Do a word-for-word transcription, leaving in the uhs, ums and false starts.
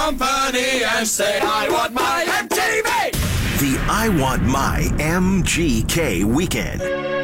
company and say, I want my M T V! The I Want My M G K Weekend.